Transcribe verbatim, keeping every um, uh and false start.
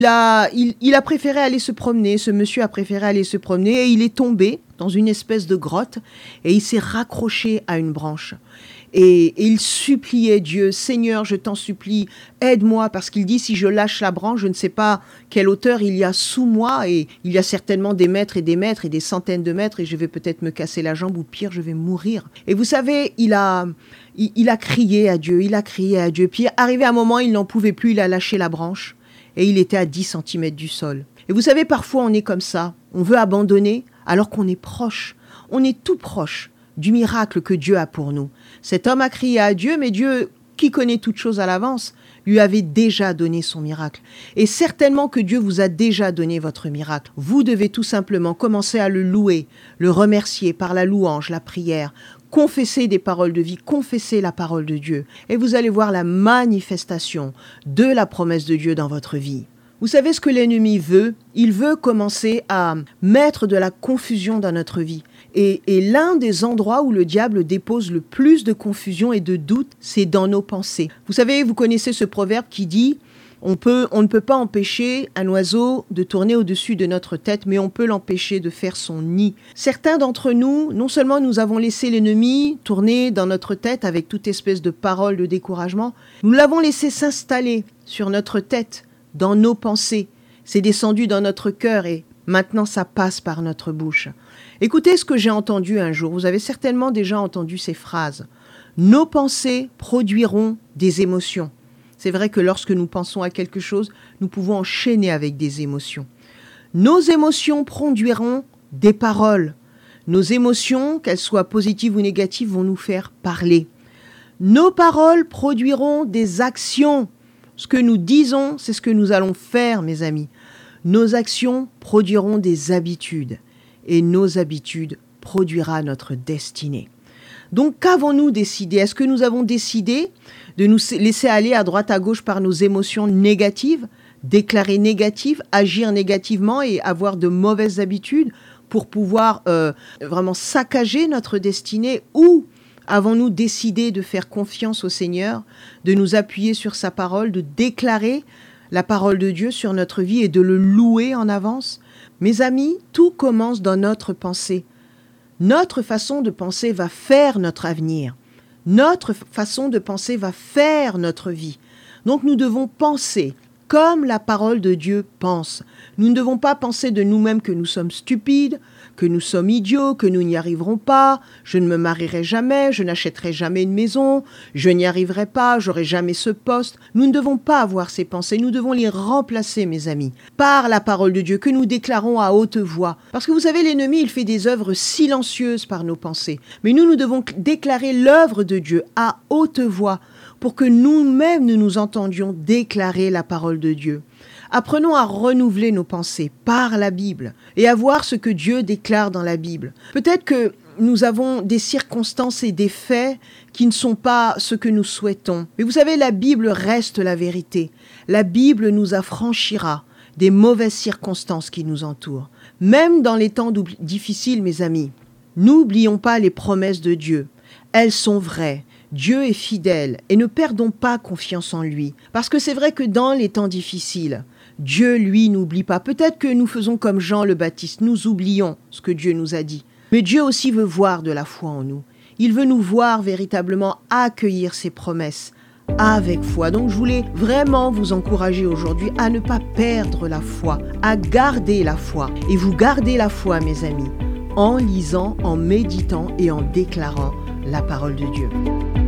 Il a, il, il a préféré aller se promener, ce monsieur a préféré aller se promener et il est tombé dans une espèce de grotte et il s'est raccroché à une branche. Et, et il suppliait Dieu, « Seigneur, je t'en supplie, aide-moi » parce qu'il dit « Si je lâche la branche, je ne sais pas quelle hauteur il y a sous moi et il y a certainement des mètres et des mètres et des centaines de mètres et je vais peut-être me casser la jambe ou pire, je vais mourir. » Et vous savez, il a, il, il a crié à Dieu, il a crié à Dieu. Puis arrivé un moment, il n'en pouvait plus, il a lâché la branche. Et il était à dix centimètres du sol. Et vous savez, parfois on est comme ça. On veut abandonner alors qu'on est proche. On est tout proche du miracle que Dieu a pour nous. Cet homme a crié à Dieu, mais Dieu, qui connaît toutes choses à l'avance, lui avait déjà donné son miracle. Et certainement que Dieu vous a déjà donné votre miracle. Vous devez tout simplement commencer à le louer, le remercier par la louange, la prière, confesser des paroles de vie, confesser la parole de Dieu. Et vous allez voir la manifestation de la promesse de Dieu dans votre vie. Vous savez ce que l'ennemi veut? Il veut commencer à mettre de la confusion dans notre vie. Et, et l'un des endroits où le diable dépose le plus de confusion et de doute, c'est dans nos pensées. Vous savez, vous connaissez ce proverbe qui dit on peut, on ne peut pas empêcher un oiseau de tourner au-dessus de notre tête, mais on peut l'empêcher de faire son nid. Certains d'entre nous, non seulement nous avons laissé l'ennemi tourner dans notre tête avec toute espèce de paroles de découragement, nous l'avons laissé s'installer sur notre tête, dans nos pensées. C'est descendu dans notre cœur et maintenant ça passe par notre bouche. Écoutez ce que j'ai entendu un jour. Vous avez certainement déjà entendu ces phrases. Nos pensées produiront des émotions. C'est vrai que lorsque nous pensons à quelque chose, nous pouvons enchaîner avec des émotions. Nos émotions produiront des paroles. Nos émotions, qu'elles soient positives ou négatives, vont nous faire parler. Nos paroles produiront des actions. Ce que nous disons, c'est ce que nous allons faire, mes amis. Nos actions produiront des habitudes. Et nos habitudes produira notre destinée. Donc, qu'avons-nous décidé? Est-ce que nous avons décidé de nous laisser aller à droite à gauche par nos émotions négatives, déclarer négatives, agir négativement et avoir de mauvaises habitudes pour pouvoir euh, vraiment saccager notre destinée? Ou avons-nous décidé de faire confiance au Seigneur, de nous appuyer sur sa parole, de déclarer la parole de Dieu sur notre vie et de le louer en avance? Mes amis, tout commence dans notre pensée. Notre façon de penser va faire notre avenir. Notre façon de penser va faire notre vie. Donc nous devons penser comme la parole de Dieu pense. Nous ne devons pas penser de nous-mêmes que nous sommes stupides, que nous sommes idiots, que nous n'y arriverons pas, je ne me marierai jamais, je n'achèterai jamais une maison, je n'y arriverai pas, j'aurai jamais ce poste. Nous ne devons pas avoir ces pensées, nous devons les remplacer, mes amis, par la parole de Dieu que nous déclarons à haute voix. Parce que vous savez, l'ennemi, il fait des œuvres silencieuses par nos pensées. Mais nous, nous devons déclarer l'œuvre de Dieu à haute voix pour que nous-mêmes, nous nous entendions déclarer la parole de Dieu. Apprenons à renouveler nos pensées par la Bible et à voir ce que Dieu déclare dans la Bible. Peut-être que nous avons des circonstances et des faits qui ne sont pas ce que nous souhaitons. Mais vous savez, la Bible reste la vérité. La Bible nous affranchira des mauvaises circonstances qui nous entourent. Même dans les temps difficiles, mes amis, n'oublions pas les promesses de Dieu. Elles sont vraies. Dieu est fidèle et ne perdons pas confiance en lui. Parce que c'est vrai que dans les temps difficiles, Dieu, lui, n'oublie pas. Peut-être que nous faisons comme Jean le Baptiste, nous oublions ce que Dieu nous a dit. Mais Dieu aussi veut voir de la foi en nous. Il veut nous voir véritablement accueillir ses promesses avec foi. Donc je voulais vraiment vous encourager aujourd'hui à ne pas perdre la foi, à garder la foi. Et vous gardez la foi, mes amis, en lisant, en méditant et en déclarant la parole de Dieu.